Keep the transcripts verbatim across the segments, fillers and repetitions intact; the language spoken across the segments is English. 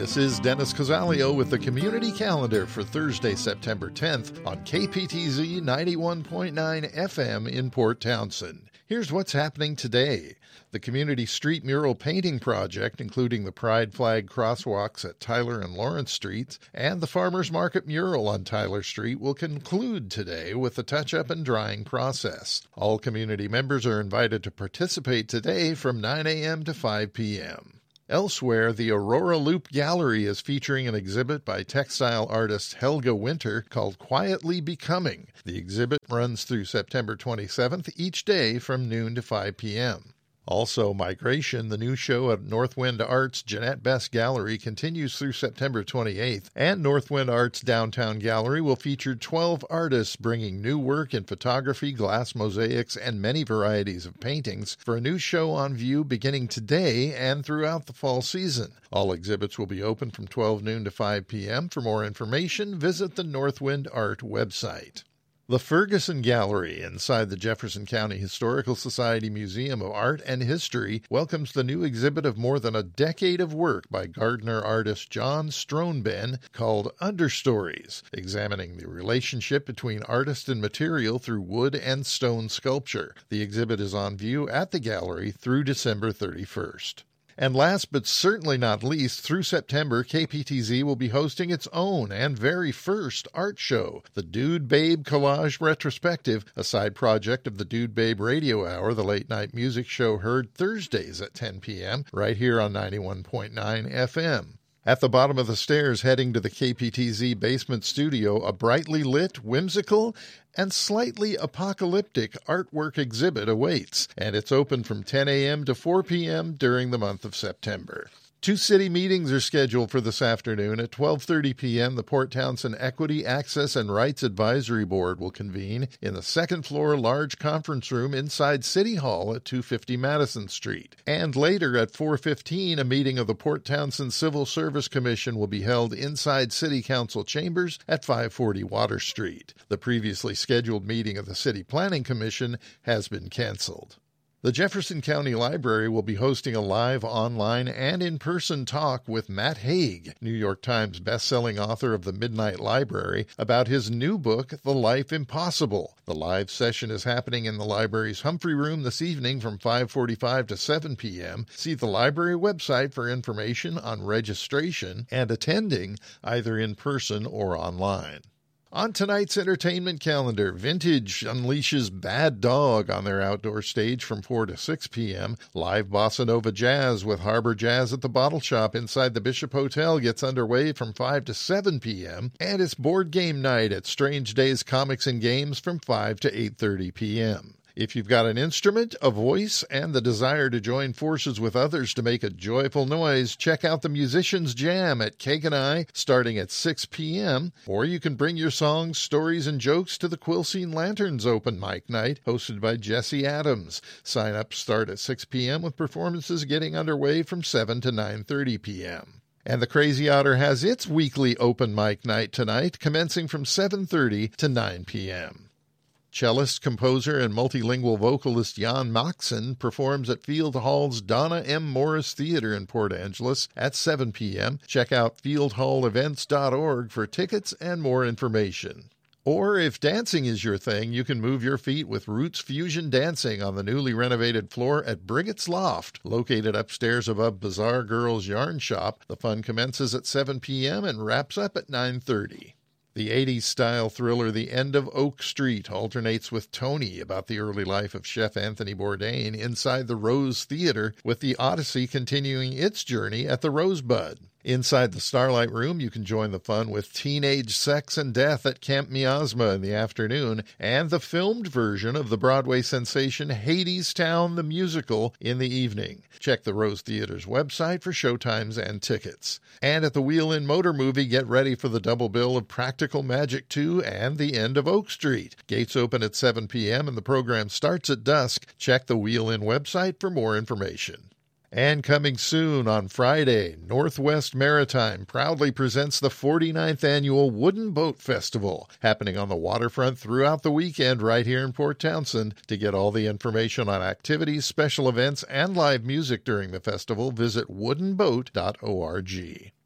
This is Dennis Cosalio with the Community Calendar for Thursday, September tenth on K P T Z ninety-one point nine F M in Port Townsend. Here's what's happening today. The Community Street Mural Painting Project, including the Pride Flag crosswalks at Tyler and Lawrence Streets and the Farmers Market mural on Tyler Street, will conclude today with the touch-up and drying process. All community members are invited to participate today from nine a.m. to five p.m. Elsewhere, the Aurora Loop Gallery is featuring an exhibit by textile artist Helga Winter called Quietly Becoming. The exhibit runs through September twenty-seventh each day from noon to five p.m. Also, Migration, the new show at Northwind Arts Jeanette Best Gallery, continues through September twenty-eighth, and Northwind Arts Downtown Gallery will feature twelve artists bringing new work in photography, glass mosaics, and many varieties of paintings for a new show on view beginning today and throughout the fall season. All exhibits will be open from twelve noon to five p.m. For more information, visit the Northwind Art website. The Ferguson Gallery inside the Jefferson County Historical Society Museum of Art and History welcomes the new exhibit of more than a decade of work by Gardner artist John Strohnben called Understories, examining the relationship between artist and material through wood and stone sculpture. The exhibit is on view at the gallery through December thirty-first. And last but certainly not least, through September, K P T Z will be hosting its own and very first art show, the Dude Babe Collage Retrospective, a side project of the Dude Babe Radio Hour, the late-night music show heard Thursdays at ten p.m., right here on ninety-one point nine F M. At the bottom of the stairs heading to the K P T Z basement studio, a brightly lit, whimsical, and slightly apocalyptic artwork exhibit awaits, and it's open from ten a.m. to four p.m. during the month of September. Two city meetings are scheduled for this afternoon. At twelve thirty p.m., the Port Townsend Equity, Access, and Rights Advisory Board will convene in the second-floor large conference room inside City Hall at two fifty Madison Street. And later at four fifteen, a meeting of the Port Townsend Civil Service Commission will be held inside City Council chambers at five forty Water Street. The previously scheduled meeting of the City Planning Commission has been canceled. The Jefferson County Library will be hosting a live online and in-person talk with Matt Haig, New York Times bestselling author of The Midnight Library, about his new book, The Life Impossible. The live session is happening in the library's Humphrey Room this evening from five forty-five to seven p.m. See the library website for information on registration and attending, either in person or online. On tonight's entertainment calendar, Vintage unleashes Bad Dog on their outdoor stage from four to six p.m. Live Bossa Nova Jazz with Harbor Jazz at the Bottle Shop inside the Bishop Hotel gets underway from five to seven p.m. And it's board game night at Strange Days Comics and Games from five to eight thirty p.m. If you've got an instrument, a voice, and the desire to join forces with others to make a joyful noise, check out the Musicians Jam at Cake and I starting at six p.m. Or you can bring your songs, stories, and jokes to the Quilcene Lanterns Open Mic Night, hosted by Jesse Adams. Sign-ups start at six p.m. with performances getting underway from seven to nine thirty p.m. And the Crazy Otter has its weekly open mic night tonight, commencing from seven thirty to nine p.m. Cellist, composer, and multilingual vocalist Jan Moxon performs at Field Hall's Donna M. Morris Theater in Port Angeles at seven p.m. Check out field hall events dot org for tickets and more information. Or if dancing is your thing, you can move your feet with Roots Fusion Dancing on the newly renovated floor at Briggett's Loft, located upstairs above Bizarre Girls Yarn Shop. The fun commences at seven p.m. and wraps up at nine thirty. The eighties-style thriller The End of Oak Street alternates with Tony about the early life of Chef Anthony Bourdain inside the Rose Theater, with the Odyssey continuing its journey at the Rosebud. Inside the Starlight Room, you can join the fun with Teenage Sex and Death at Camp Miasma in the afternoon, and the filmed version of the Broadway sensation Hadestown the Musical in the evening. Check the Rose Theater's website for showtimes and tickets. And at the Wheel-In Motor Movie, get ready for the double bill of Practical Magic two and The End of Oak Street. Gates open at seven p.m. and the program starts at dusk. Check the Wheel-In website for more information. And coming soon on Friday, Northwest Maritime proudly presents the forty-ninth Annual Wooden Boat Festival, happening on the waterfront throughout the weekend right here in Port Townsend. To get all the information on activities, special events, and live music during the festival, visit wooden boat dot org.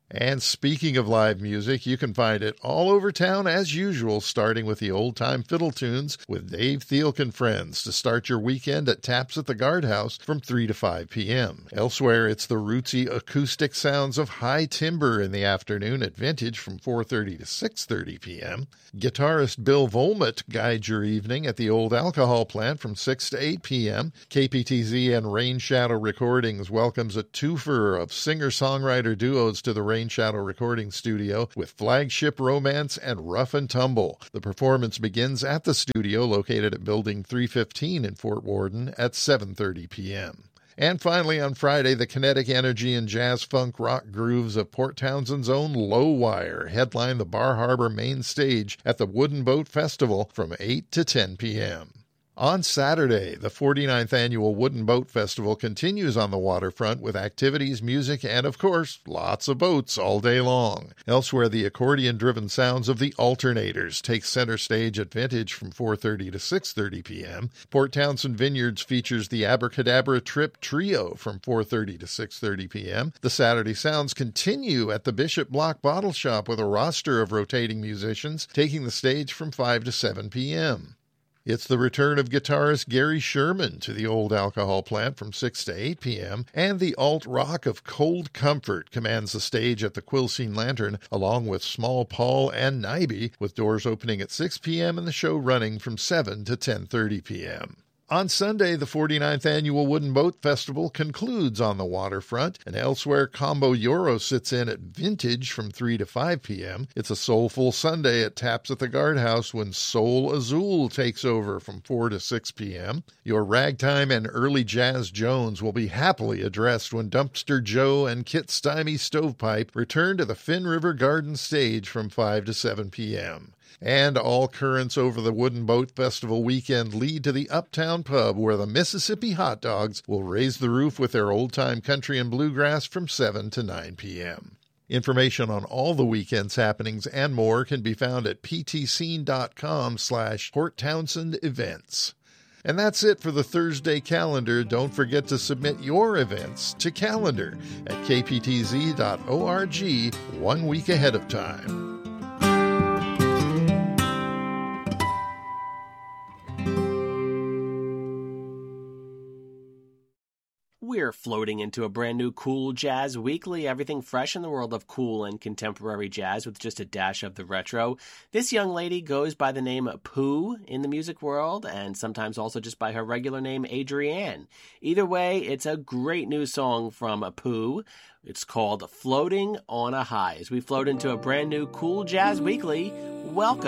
And speaking of live music, you can find it all over town as usual, starting with the old-time fiddle tunes with Dave Thielk and Friends to start your weekend at Taps at the Guardhouse from three to five p.m. Elsewhere, it's the rootsy acoustic sounds of High Timber in the afternoon at Vintage from four thirty to six thirty p.m. Guitarist Bill Volmut guides your evening at the Old Alcohol Plant from six to eight p.m. K P T Z and Rain Shadow Recordings welcomes a twofer of singer-songwriter duos to the Rain Shadow Recording Studio with Flagship Romance and Rough and Tumble. The performance begins at the studio located at Building three fifteen in Fort Worden at seven thirty p.m. And finally, on Friday, the kinetic energy and jazz funk rock grooves of Port Townsend's own Low Wire headline the Bar Harbor main stage at the Wooden Boat Festival from eight to ten p.m. On Saturday, the forty-ninth Annual Wooden Boat Festival continues on the waterfront with activities, music, and, of course, lots of boats all day long. Elsewhere, the accordion-driven sounds of the Alternators take center stage at Vintage from four thirty to six thirty p.m. Port Townsend Vineyards features the Abracadabra Trip Trio from four thirty to six thirty p.m. The Saturday Sounds continue at the Bishop Block Bottle Shop with a roster of rotating musicians taking the stage from five to seven p.m. It's the return of guitarist Gary Sherman to the Old Alcohol Plant from six to eight p.m., and the alt-rock of Cold Comfort commands the stage at the Quilcene Lantern, along with Small Paul and Nibie, with doors opening at six p.m. and the show running from seven to ten thirty p.m. On Sunday, the forty-ninth Annual Wooden Boat Festival concludes on the waterfront, and elsewhere, Combo Euro sits in at Vintage from three to five p.m. It's a soulful Sunday at Taps at the Guardhouse when Soul Azul takes over from four to six p.m. Your ragtime and early jazz Jones will be happily addressed when Dumpster Joe and Kit Stymie Stovepipe return to the Finn River Garden stage from five to seven p.m. And all currents over the Wooden Boat Festival weekend lead to the Uptown Pub, where the Mississippi Hot Dogs will raise the roof with their old-time country and bluegrass from seven to nine p.m. Information on all the weekend's happenings and more can be found at ptscene.com slash Port Townsend events. And that's it for the Thursday calendar. Don't forget to submit your events to calendar at k p t z dot org one week ahead of time. We're floating into a brand new Cool Jazz Weekly, everything fresh in the world of cool and contemporary jazz with just a dash of the retro. This young lady goes by the name Pooh in the music world, and sometimes also just by her regular name Adrienne. Either way, it's a great new song from Pooh. It's called Floating on a High. As we float into a brand new Cool Jazz Weekly, welcome.